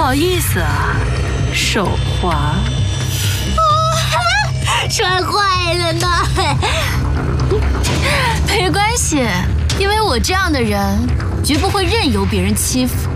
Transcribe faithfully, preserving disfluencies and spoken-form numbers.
好意思啊，手滑。 哦，摔坏了呢。 没关系，因为我这样的人绝不会任由别人欺负。